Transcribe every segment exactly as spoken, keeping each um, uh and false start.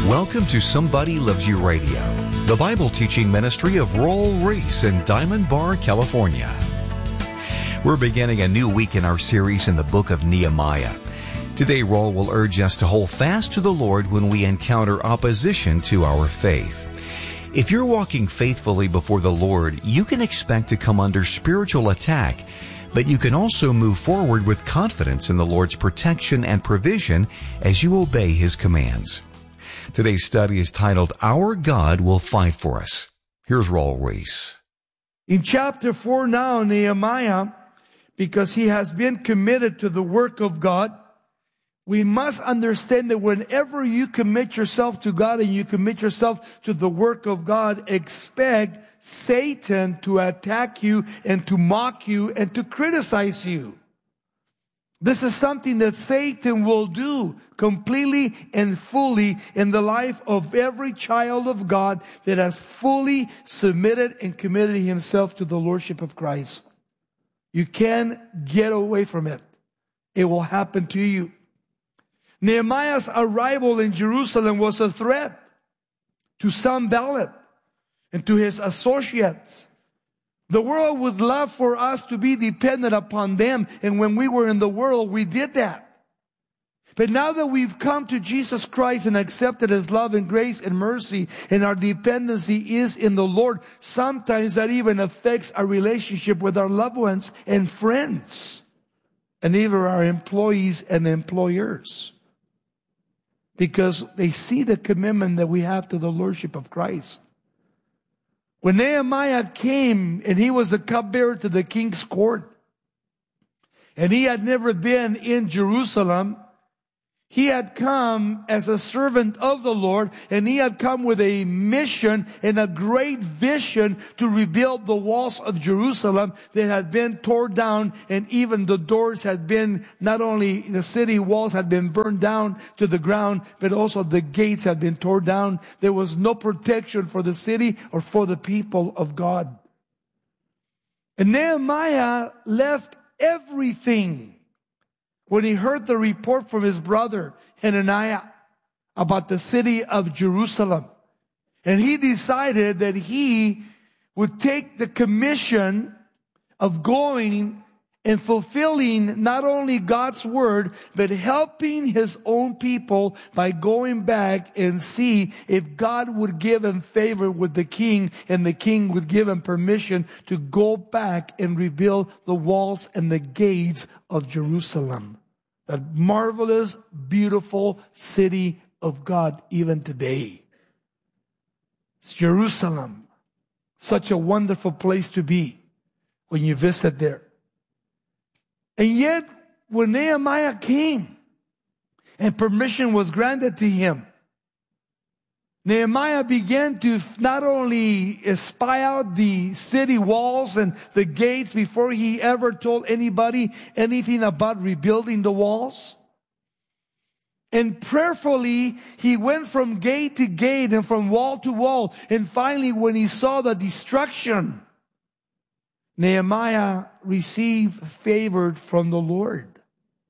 Welcome to Somebody Loves You Radio, the Bible teaching ministry of Royal Reese in Diamond Bar, California. We're beginning a new week in our series in the book of Nehemiah. Today, Royal will urge us to hold fast to the Lord when we encounter opposition to our faith. If you're walking faithfully before the Lord, you can expect to come under spiritual attack, but you can also move forward with confidence in the Lord's protection and provision as you obey His commands. Today's study is titled, Our God Will Fight for Us. Here's Royal Reese. In chapter four now, Nehemiah, because he has been committed to the work of God, we must understand that whenever you commit yourself to God and you commit yourself to the work of God, expect Satan to attack you and to mock you and to criticize you. This is something that Satan will do completely and fully in the life of every child of God that has fully submitted and committed himself to the Lordship of Christ. You can't get away from it. It will happen to you. Nehemiah's arrival in Jerusalem was a threat to Sanballat and to his associates. The world would love for us to be dependent upon them, and when we were in the world, we did that. But now that we've come to Jesus Christ and accepted His love and grace and mercy, and our dependency is in the Lord, sometimes that even affects our relationship with our loved ones and friends, and even our employees and employers, because they see the commitment that we have to the Lordship of Christ. When Nehemiah came and he was the cupbearer to the king's court, and he had never been in Jerusalem, he had come as a servant of the Lord, and he had come with a mission and a great vision to rebuild the walls of Jerusalem that had been torn down, and even the doors had been, not only the city walls had been burned down to the ground, but also the gates had been torn down. There was no protection for the city or for the people of God. And Nehemiah left everything when he heard the report from his brother Hananiah about the city of Jerusalem. And he decided that he would take the commission of going and fulfilling not only God's word, but helping his own people by going back and see if God would give him favor with the king, and the king would give him permission to go back and rebuild the walls and the gates of Jerusalem. That marvelous, beautiful city of God even today. It's Jerusalem. Such a wonderful place to be when you visit there. And yet, when Nehemiah came and permission was granted to him, Nehemiah began to not only spy out the city walls and the gates before he ever told anybody anything about rebuilding the walls. And prayerfully, he went from gate to gate and from wall to wall. And finally, when he saw the destruction, Nehemiah received favor from the Lord.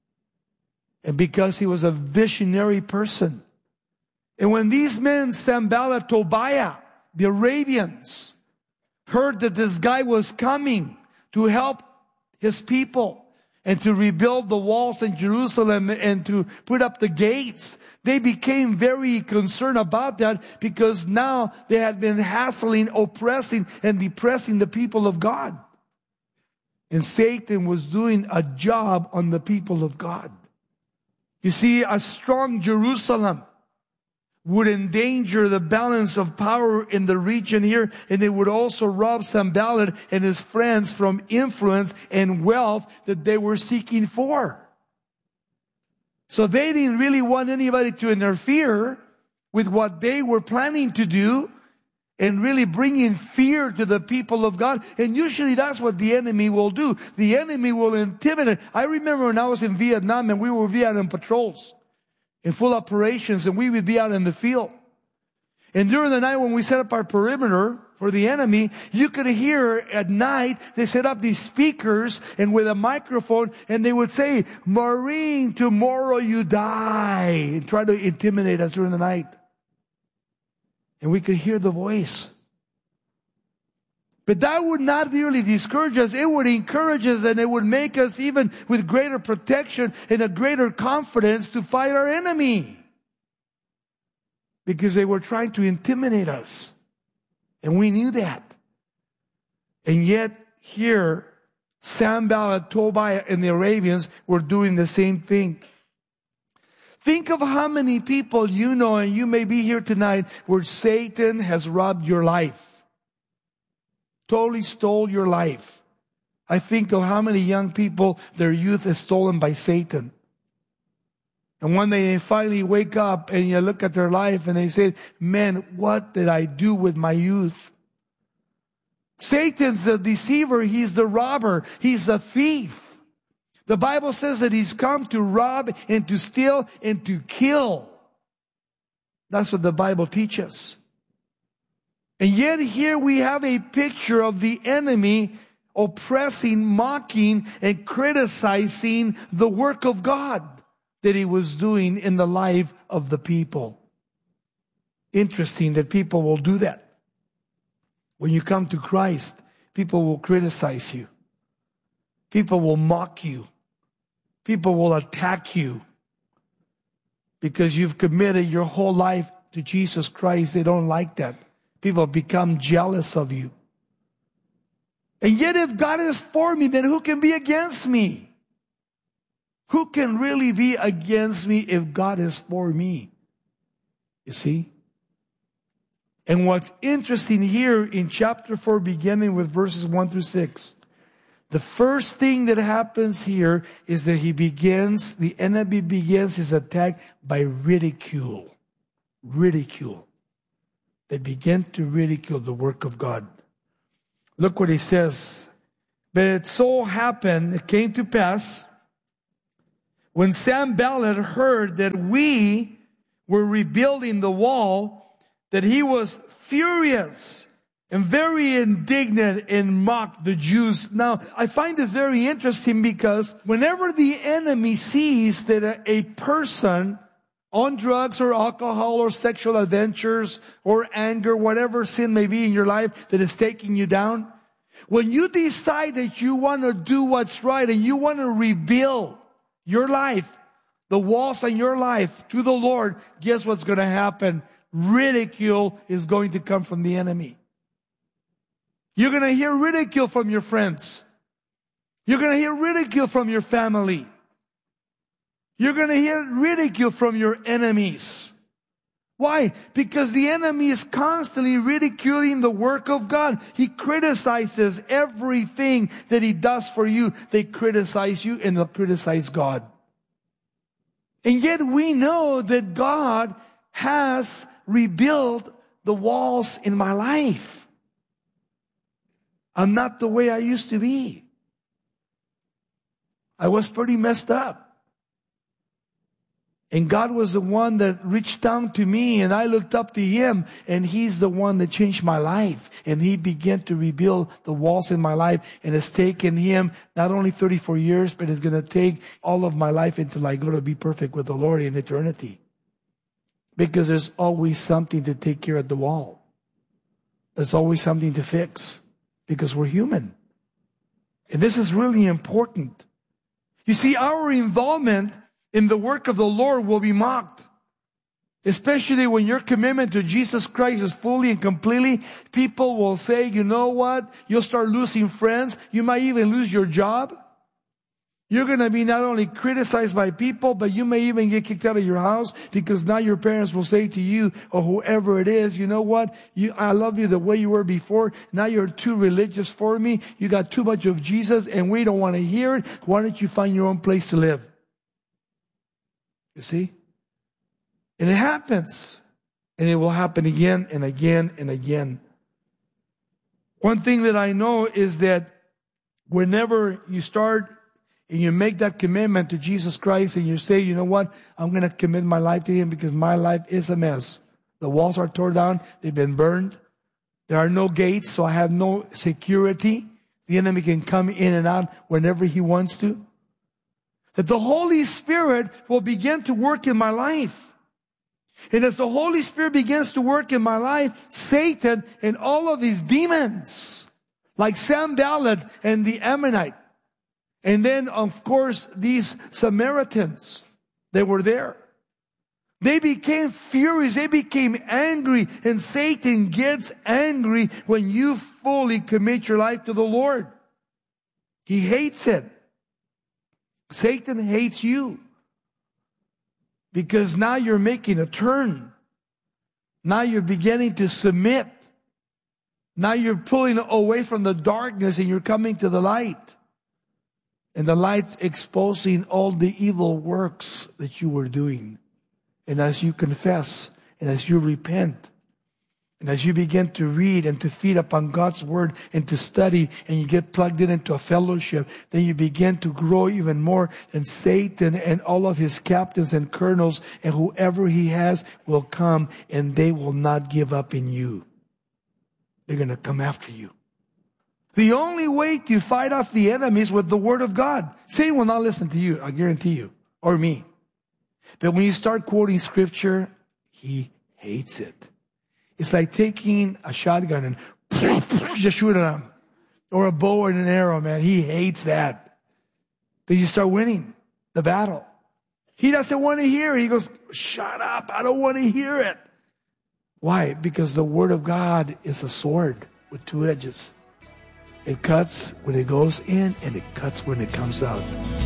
And because he was a visionary person, and when these men, Sanballat, Tobiah, the Arabians, heard that this guy was coming to help his people and to rebuild the walls in Jerusalem and to put up the gates, they became very concerned about that, because now they had been hassling, oppressing, and depressing the people of God. And Satan was doing a job on the people of God. You see, a strong Jerusalem would endanger the balance of power in the region here, and it would also rob Sanballat and his friends from influence and wealth that they were seeking for. So they didn't really want anybody to interfere with what they were planning to do and really bringing fear to the people of God. And usually that's what the enemy will do. The enemy will intimidate. I remember when I was in Vietnam and we were Vietnam patrols in full operations, and we would be out in the field. And during the night when we set up our perimeter for the enemy, you could hear at night, they set up these speakers and with a microphone, and they would say, "Marine, tomorrow you die," and try to intimidate us during the night. and we could hear the voice. But that would not really discourage us. It would encourage us, and it would make us even with greater protection and a greater confidence to fight our enemy. Because they were trying to intimidate us. And we knew that. And yet here, Sanballat, Tobiah, and the Arabians were doing the same thing. Think of how many people you know, and you may be here tonight, where Satan has robbed your life. Totally stole your life. I think of how many young people, their youth is stolen by Satan. And when they finally wake up and you look at their life and they say, man, what did I do with my youth? Satan's the deceiver. He's the robber. He's a thief. The Bible says that he's come to rob and to steal and to kill. That's what the Bible teaches. And yet here we have a picture of the enemy oppressing, mocking, and criticizing the work of God that he was doing in the life of the people. Interesting that people will do that. When you come to Christ, people will criticize you. People will mock you. People will attack you. Because you've committed your whole life to Jesus Christ. They don't like that. People become jealous of you. And yet if God is for me, then who can be against me? Who can really be against me if God is for me? You see? And what's interesting here in chapter four, beginning with verses one through six, the first thing that happens here is that he begins, the enemy begins his attack by ridicule. Ridicule. They begin to ridicule the work of God. Look what he says. But it so happened, it came to pass, when Sanballat heard that we were rebuilding the wall, that he was furious and very indignant and mocked the Jews. Now, I find this very interesting because whenever the enemy sees that a, a person on drugs or alcohol or sexual adventures or anger, whatever sin may be in your life that is taking you down, when you decide that you want to do what's right and you want to rebuild your life, the walls in your life to the Lord, guess what's going to happen? Ridicule is going to come from the enemy. You're going to hear ridicule from your friends. You're going to hear ridicule from your family. You're going to hear ridicule from your enemies. Why? Because the enemy is constantly ridiculing the work of God. He criticizes everything that he does for you. They criticize you and they'll criticize God. And yet we know that God has rebuilt the walls in my life. I'm not the way I used to be. I was pretty messed up. And God was the one that reached down to me and I looked up to him, and he's the one that changed my life. And he began to rebuild the walls in my life, and it's taken him not only thirty-four years, but it's going to take all of my life until I go to be perfect with the Lord in eternity. Because there's always something to take care of the wall. There's always something to fix because we're human. And this is really important. You see, our involvement in the work of the Lord will be mocked. Especially when your commitment to Jesus Christ is fully and completely. People will say, you know what? You'll start losing friends. You might even lose your job. You're going to be not only criticized by people, but you may even get kicked out of your house because now your parents will say to you or whoever it is, you know what? You, I love you the way you were before. Now you're too religious for me. You got too much of Jesus and we don't want to hear it. Why don't you find your own place to live? You see? And it happens. And it will happen again and again and again. One thing that I know is that whenever you start and you make that commitment to Jesus Christ and you say, you know what, I'm going to commit my life to him because my life is a mess. The walls are torn down. They've been burned. There are no gates, so I have no security. The enemy can come in and out whenever he wants to. That the Holy Spirit will begin to work in my life. And as the Holy Spirit begins to work in my life, Satan and all of his demons, like Sanballat and the Ammonite, and then, of course, these Samaritans, they were there. They became furious. They became angry. And Satan gets angry when you fully commit your life to the Lord. He hates it. Satan hates you. Because now you're making a turn. Now you're beginning to submit. Now you're pulling away from the darkness and you're coming to the light. And the light's exposing all the evil works that you were doing. And as you confess, and as you repent, and as you begin to read and to feed upon God's word and to study, and you get plugged in into a fellowship, then you begin to grow even more. And Satan and all of his captains and colonels and whoever he has will come, and they will not give up in you. They're going to come after you. The only way to fight off the enemy is with the word of God. Satan will not listen to you, I guarantee you, or me. But when you start quoting scripture, he hates it. It's like taking a shotgun and just shoot at him. Or a bow and an arrow, man. He hates that. Then you start winning the battle. He doesn't want to hear it. He goes, shut up. I don't want to hear it. Why? Because the word of God is a sword with two edges. It cuts when it goes in and it cuts when it comes out.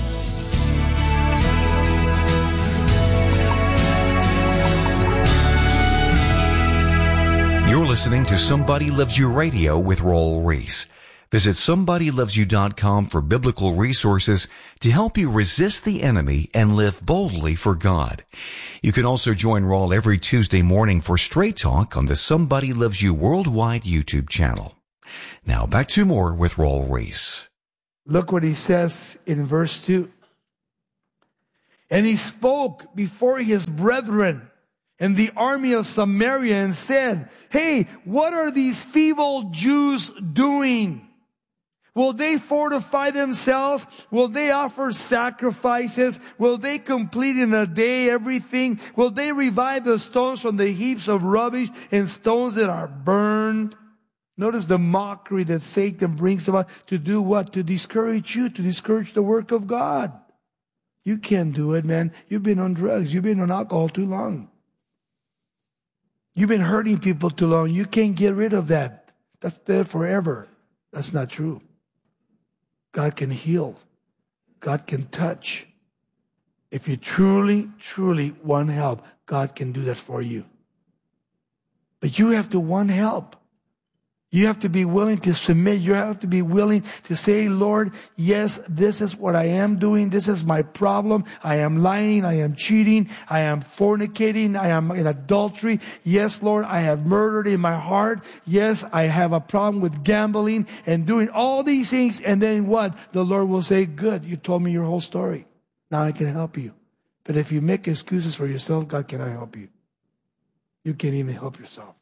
You're listening to Somebody Loves You Radio with Raul Ries. Visit somebody loves you dot com for biblical resources to help you resist the enemy and live boldly for God. You can also join Raul every Tuesday morning for Straight Talk on the Somebody Loves You Worldwide YouTube channel. Now back to more with Raul Ries. Look what he says in verse two. And he spoke before his brethren and the army of Samaria and said, hey, what are these feeble Jews doing? Will they fortify themselves? Will they offer sacrifices? Will they complete in a day everything? Will they revive the stones from the heaps of rubbish and stones that are burned? Notice the mockery that Satan brings about to do what? To discourage you, to discourage the work of God. You can't do it, man. You've been on drugs. You've been on alcohol too long. You've been hurting people too long. You can't get rid of that. That's there forever. That's not true. God can heal. God can touch. If you truly, truly want help, God can do that for you. But you have to want help. You have to be willing to submit. You have to be willing to say, Lord, yes, this is what I am doing. This is my problem. I am lying. I am cheating. I am fornicating. I am in adultery. Yes, Lord, I have murdered in my heart. Yes, I have a problem with gambling and doing all these things. And then what? The Lord will say, good, you told me your whole story. Now I can help you. But if you make excuses for yourself, God cannot help you. You can't even help yourself.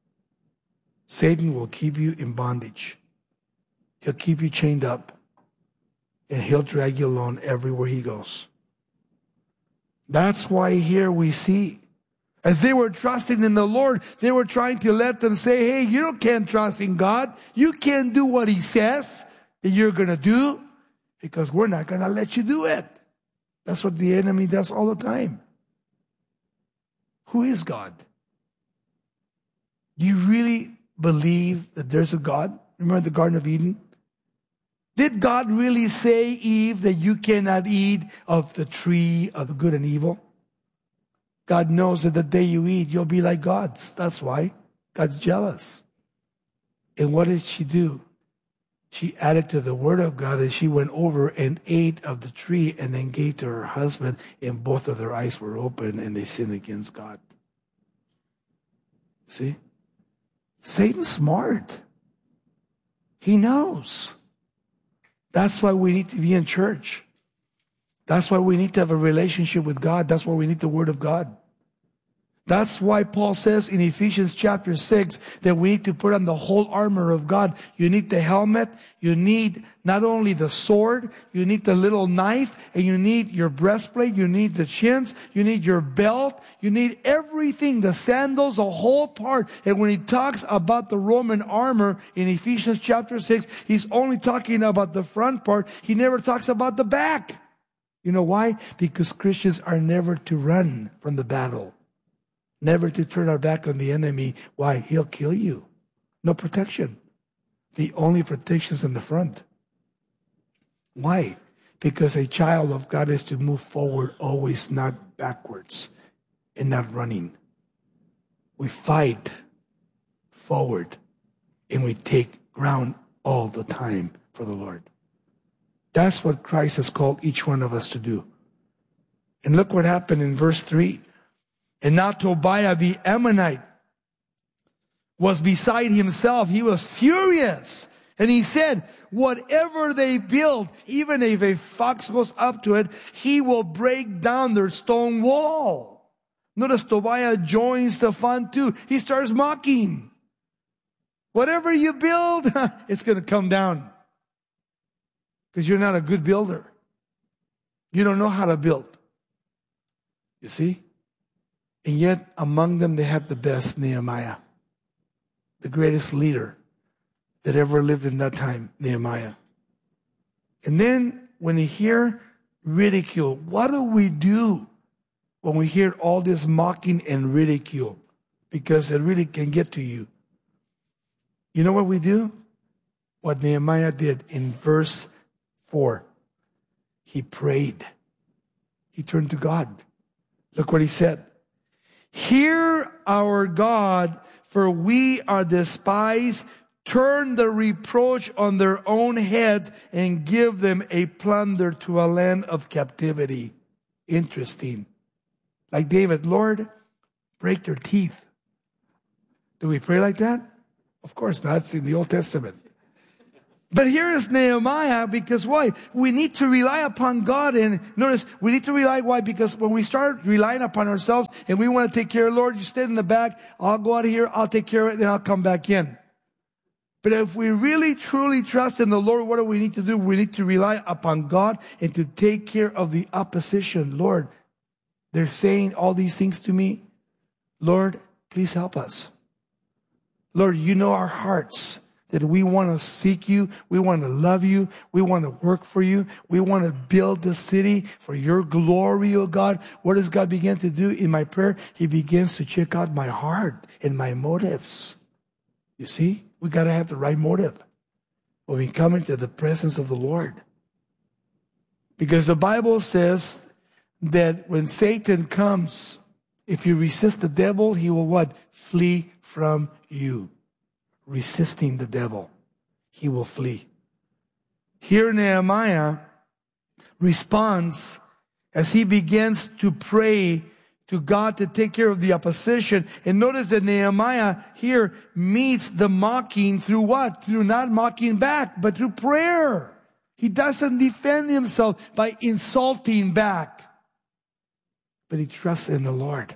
Satan will keep you in bondage. He'll keep you chained up. And he'll drag you along everywhere he goes. That's why here we see, as they were trusting in the Lord, they were trying to let them say, hey, you can't trust in God. You can't do what he says that you're going to do because we're not going to let you do it. That's what the enemy does all the time. Who is God? Do you really believe that there's a God? Remember the Garden of Eden? Did God really say, Eve, that you cannot eat of the tree of good and evil? God knows that the day you eat, you'll be like gods. That's why God's jealous. And what did she do? She added to the word of God and she went over and ate of the tree and then gave to her husband, and both of their eyes were open and they sinned against God. See? Satan's smart. He knows. That's why we need to be in church. That's why we need to have a relationship with God. That's why we need the Word of God. That's why Paul says in Ephesians chapter six that we need to put on the whole armor of God. You need the helmet, you need not only the sword, you need the little knife, and you need your breastplate, you need the chins, you need your belt, you need everything, the sandals, the whole part. And when he talks about the Roman armor in Ephesians chapter six, he's only talking about the front part. He never talks about the back. You know why? Because Christians are never to run from the battle. Never to turn our back on the enemy. Why? He'll kill you. No protection. The only protection is in the front. Why? Because a child of God is to move forward always, not backwards, and not running. We fight forward, and we take ground all the time for the Lord. That's what Christ has called each one of us to do. And look what happened in verse three. And now Tobiah the Ammonite was beside himself. He was furious. And he said, whatever they build, even if a fox goes up to it, he will break down their stone wall. Notice Tobiah joins the fun too. He starts mocking. Whatever you build, it's going to come down. Because you're not a good builder. You don't know how to build. You see? And yet, among them, they had the best, Nehemiah. The greatest leader that ever lived in that time, Nehemiah. And then, when you hear ridicule, what do we do when we hear all this mocking and ridicule? Because it really can get to you. You know what we do? What Nehemiah did in verse four. He prayed. He turned to God. Look what he said. Hear our God, for we are despised. Turn the reproach on their own heads and give them a plunder to a land of captivity. Interesting. Like David, Lord, break their teeth. Do we pray like that? Of course not. It's in the Old Testament. But here is Nehemiah, because why? We need to rely upon God. And notice, we need to rely, why? Because when we start relying upon ourselves and we want to take care of, Lord, you stay in the back, I'll go out of here, I'll take care of it, then I'll come back in. But if we really, truly trust in the Lord, what do we need to do? We need to rely upon God and to take care of the opposition. Lord, they're saying all these things to me. Lord, please help us. Lord, you know our hearts. That we want to seek you, we want to love you, we want to work for you, we want to build the city for your glory, oh God. What does God begin to do in my prayer? He begins to check out my heart and my motives. You see, we got to have the right motive when we come into the presence of the Lord. Because the Bible says that when Satan comes, if you resist the devil, he will what? Flee from you. Resisting the devil, he will flee. Here Nehemiah responds as he begins to pray to God to take care of the opposition. And notice that Nehemiah here meets the mocking through what? Through not mocking back, but through prayer. He doesn't defend himself by insulting back, but he trusts in the Lord.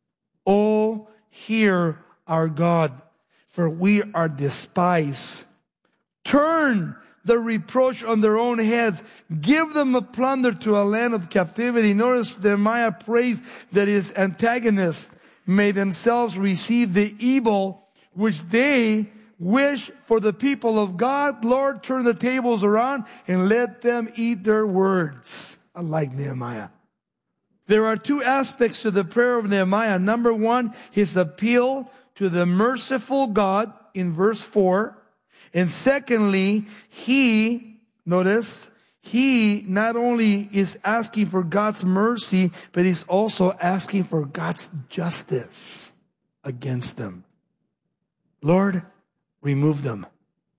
Oh, hear our God, for we are despised. Turn the reproach on their own heads. Give them a plunder to a land of captivity. Notice Nehemiah prays that his antagonists may themselves receive the evil which they wish for the people of God. Lord, turn the tables around and let them eat their words. I like Nehemiah. There are two aspects to the prayer of Nehemiah. Number one, his appeal to the merciful God in verse four. And secondly, he, notice, he not only is asking for God's mercy, but he's also asking for God's justice against them. Lord, remove them.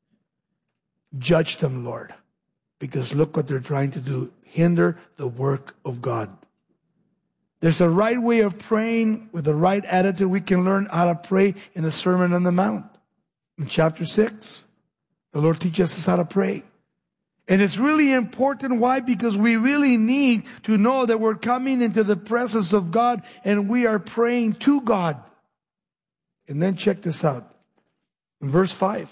Judge them, Lord. Because look what they're trying to do. Hinder the work of God. There's a right way of praying with the right attitude. We can learn how to pray in the Sermon on the Mount. In chapter six, the Lord teaches us how to pray. And it's really important. Why? Because we really need to know that we're coming into the presence of God and we are praying to God. And then check this out. In verse five.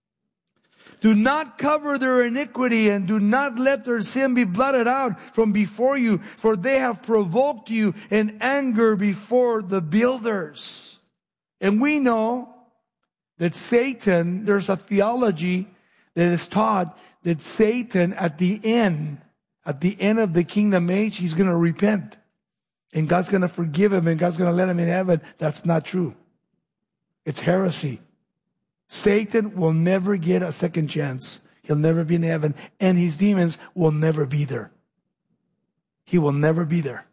Do not cover their iniquity and do not let their sin be blotted out from before you, for they have provoked you in anger before the builders. And we know that Satan, there's a theology that is taught that Satan at the end, at the end of the kingdom age, he's going to repent. And God's going to forgive him and God's going to let him in heaven. That's not true. It's heresy. Satan will never get a second chance. He'll never be in heaven. And his demons will never be there. He will never be there.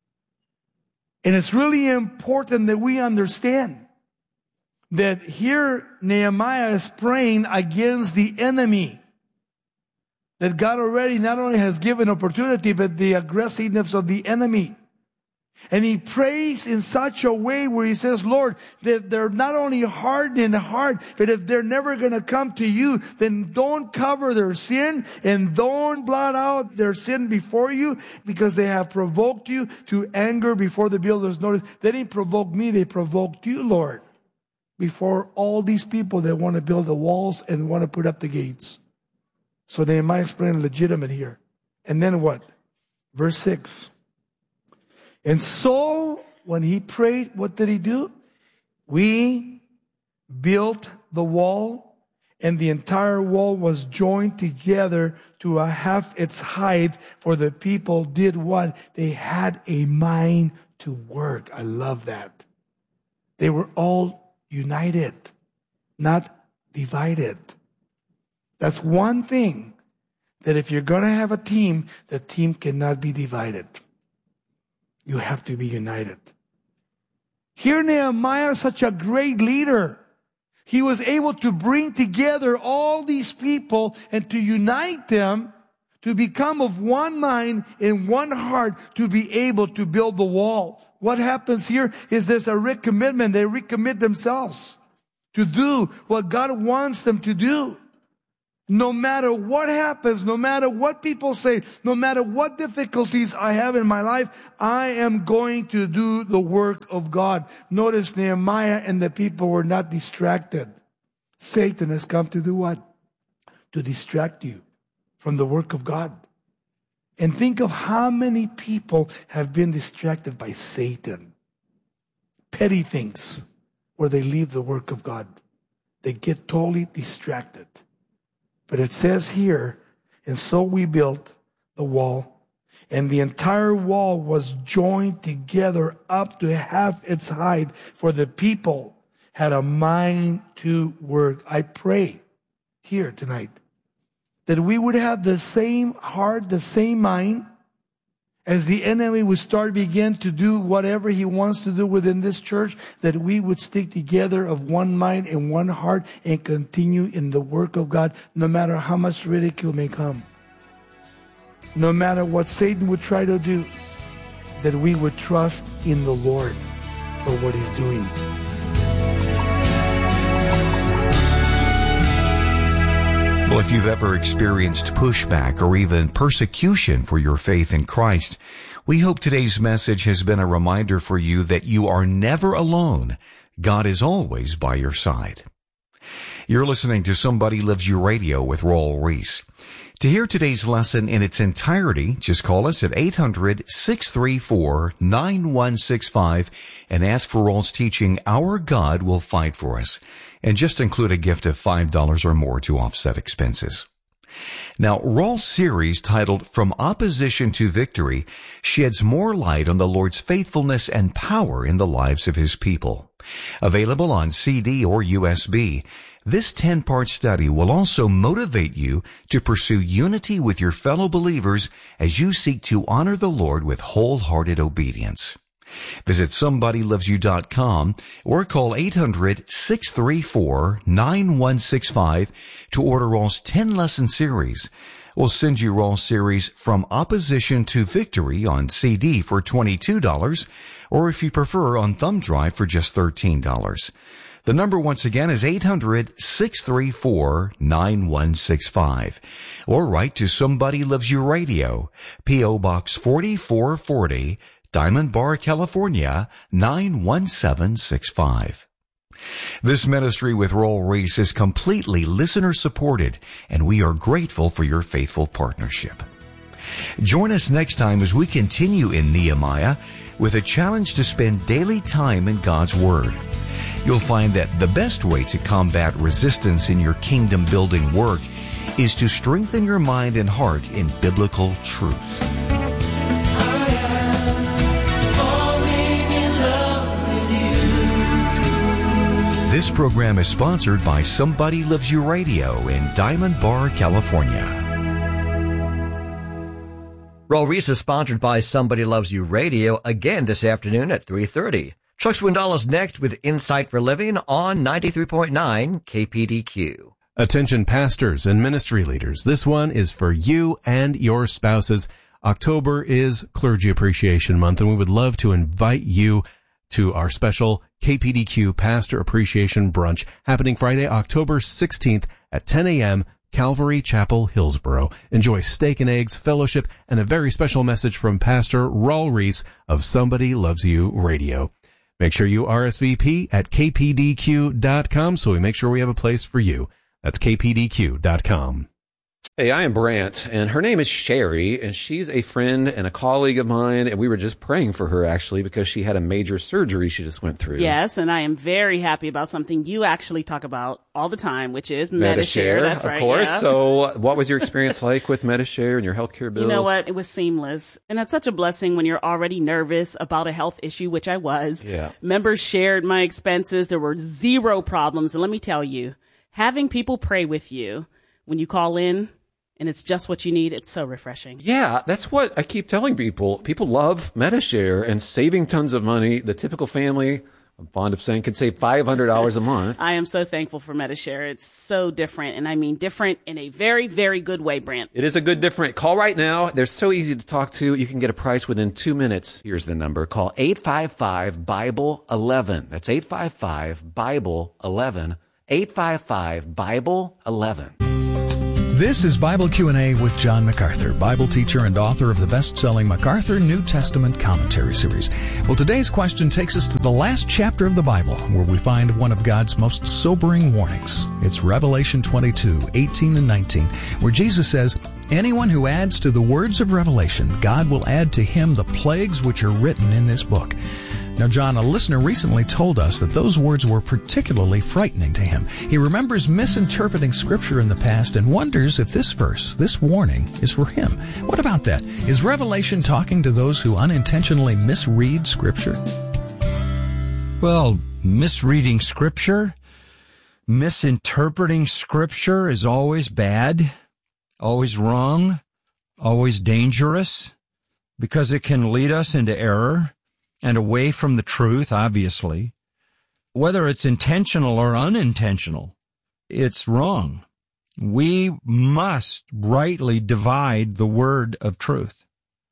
And it's really important that we understand that here Nehemiah is praying against the enemy. That God already not only has given opportunity, but the aggressiveness of the enemy. And he prays in such a way where he says, Lord, that they're not only hardened in heart, but if they're never going to come to you, then don't cover their sin and don't blot out their sin before you, because they have provoked you to anger before the builders. Notice, they didn't provoke me, they provoked you, Lord, before all these people that want to build the walls and want to put up the gates. So Nehemiah is praying legitimate here. And then what? Verse six. And so, when he prayed, what did he do? We built the wall, and the entire wall was joined together to a half its height, for the people did what? They had a mind to work. I love that. They were all united, not divided. That's one thing, that if you're going to have a team, the team cannot be divided. You have to be united. Here Nehemiah is such a great leader. He was able to bring together all these people and to unite them to become of one mind and one heart to be able to build the wall. What happens here is there's a recommitment. They recommit themselves to do what God wants them to do. No matter what happens, no matter what people say, no matter what difficulties I have in my life, I am going to do the work of God. Notice Nehemiah and the people were not distracted. Satan has come to do what? To distract you from the work of God. And think of how many people have been distracted by Satan. Petty things where they leave the work of God. They get totally distracted. But it says here, and so we built the wall, and the entire wall was joined together up to half its height, for the people had a mind to work. I pray here tonight that we would have the same heart, the same mind, as the enemy would start begin to do whatever he wants to do within this church, that we would stick together of one mind and one heart and continue in the work of God, no matter how much ridicule may come. No matter what Satan would try to do, that we would trust in the Lord for what he's doing. Well, if you've ever experienced pushback or even persecution for your faith in Christ, we hope today's message has been a reminder for you that you are never alone. God is always by your side. You're listening to Somebody Loves You Radio with Raul Ries. To hear today's lesson in its entirety, just call us at eight hundred, six three four, nine one six five and ask for Raul's teaching, Our God Will Fight For Us, and just include a gift of five dollars or more to offset expenses. Now, Raul's series titled From Opposition to Victory sheds more light on the Lord's faithfulness and power in the lives of His people. Available on C D or U S B, this ten-part study will also motivate you to pursue unity with your fellow believers as you seek to honor the Lord with wholehearted obedience. Visit somebody loves you dot com or call eight hundred, six three four, nine one six five to order Raul's ten-lesson series. We'll send you Raul's series From Opposition to Victory on C D for twenty-two dollars, or if you prefer, on thumb drive for just thirteen dollars. The number once again is eight hundred, six three four, nine one six five. Or write to Somebody Loves You Radio, P O. Box forty-four forty, Diamond Bar, California, nine one seven six five. This ministry with Roll Reese is completely listener-supported, and we are grateful for your faithful partnership. Join us next time as we continue in Nehemiah with a challenge to spend daily time in God's Word. You'll find that the best way to combat resistance in your kingdom-building work is to strengthen your mind and heart in biblical truth. This program is sponsored by Somebody Loves You Radio in Diamond Bar, California. Roll Reese is sponsored by Somebody Loves You Radio again this afternoon at three thirty. Chuck Swindoll is next with Insight for Living on ninety-three point nine K P D Q. Attention pastors and ministry leaders. This one is for you and your spouses. October is Clergy Appreciation Month, and we would love to invite you to our special K P D Q Pastor Appreciation Brunch happening Friday, October sixteenth at ten a.m., Calvary Chapel, Hillsboro. Enjoy steak and eggs, fellowship, and a very special message from Pastor Raul Reese of Somebody Loves You Radio. Make sure you R S V P at K P D Q dot com so we make sure we have a place for you. That's K P D Q dot com. Hey, I am Brant, and her name is Sherry, and she's a friend and a colleague of mine, and we were just praying for her, actually, because she had a major surgery she just went through. Yes, and I am very happy about something you actually talk about all the time, which is Medi-Share. Medi-Share, That's of right, course. yeah. So what was your experience like with Medi-Share and your healthcare bills? You know what? It was seamless. And that's such a blessing when you're already nervous about a health issue, which I was. Yeah. Members shared my expenses. There were zero problems. And let me tell you, having people pray with you when you call in, and it's just what you need, it's so refreshing. Yeah, that's what I keep telling people. People love Medi-Share and saving tons of money. The typical family, I'm fond of saying, can save five hundred dollars a month. I am so thankful for Medi-Share. It's so different, and I mean different in a very, very good way, Brant. It is a good different. Call right now. They're so easy to talk to. You can get a price within two minutes. Here's the number. Call eight five five, Bible eleven. That's eight five five, Bible eleven. eight five five, Bible eleven. This is Bible Q and A with John MacArthur, Bible teacher and author of the best-selling MacArthur New Testament Commentary Series. Well, today's question takes us to the last chapter of the Bible, where we find one of God's most sobering warnings. It's Revelation twenty-two, eighteen and nineteen, where Jesus says, "Anyone who adds to the words of Revelation, God will add to him the plagues which are written in this book." Now, John, a listener recently told us that those words were particularly frightening to him. He remembers misinterpreting Scripture in the past and wonders if this verse, this warning, is for him. What about that? Is Revelation talking to those who unintentionally misread Scripture? Well, misreading Scripture, misinterpreting Scripture is always bad, always wrong, always dangerous, because it can lead us into error and away from the truth, obviously. Whether it's intentional or unintentional, it's wrong. We must rightly divide the word of truth.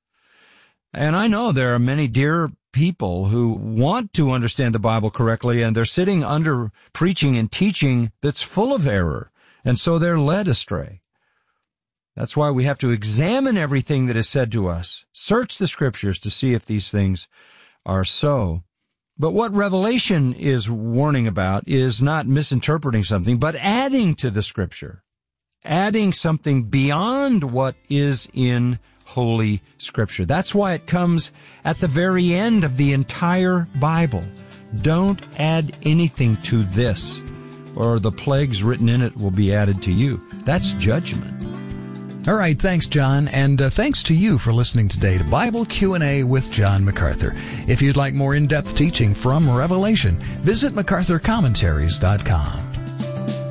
And I know there are many dear people who want to understand the Bible correctly, and they're sitting under preaching and teaching that's full of error, and so they're led astray. That's why we have to examine everything that is said to us, search the Scriptures to see if these things are so. But what Revelation is warning about is not misinterpreting something, but adding to the Scripture, adding something beyond what is in Holy Scripture. That's why it comes at the very end of the entire Bible. Don't add anything to this, or the plagues written in it will be added to you. That's judgment. All right, thanks, John, and uh, thanks to you for listening today to Bible Q and A with John MacArthur. If you'd like more in-depth teaching from Revelation, visit MacArthur Commentaries dot com.